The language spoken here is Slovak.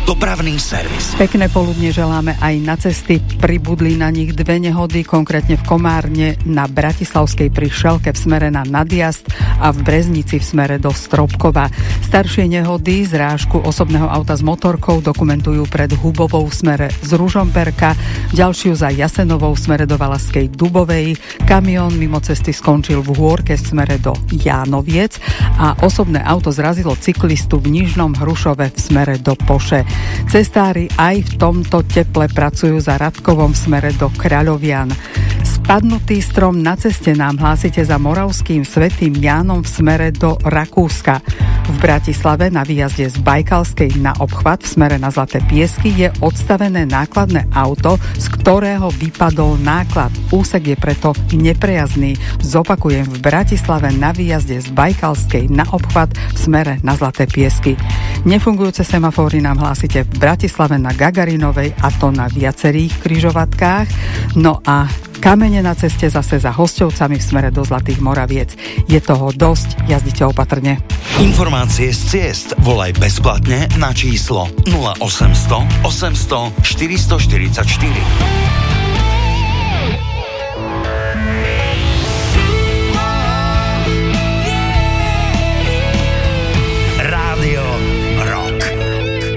Dopravný servis. Pekné poludne želáme aj na cesty. Pribudli na nich dve nehody, konkrétne v Komárne na Bratislavskej pri Šelke v smere na Nadjazd a v Breznici v smere do Stropkova. Staršie nehody zrážku osobného auta s motorkou dokumentujú pred Hubovou v smere z Ružomberka, ďalšiu za Jasenovou v smere do Valašskej Dubovej. Kamión mimo cesty skončil v Hôrke v smere do Jánoviec a osobné auto zrazilo cyklistu v Nižnom Hrušove v smere do Poše. Cestári aj v tomto teple pracujú za Radkovom v smere do Kráľovian. Spadnutý strom na ceste nám hlásite za Moravským Svätým Jánom v smere do Rakúska. V Bratislave na výjazde z Bajkalskej na obchvat v smere na Zlaté Piesky je odstavené nákladné auto, z ktorého vypadol náklad. Úsek je preto neprejazdný. Zopakujem, v Bratislave na výjazde z Bajkalskej na obchvat v smere na Zlaté Piesky. Nefungujúce semafóry nám hlásite v Bratislave na Gagarinovej, a to na viacerých križovatkách. No a kamene na ceste zase za Hosťovcami v smere do Zlatých Moraviec. Je toho dosť, jazdite opatrne. Informácie z ciest volaj bezplatne na číslo 0800 800 444.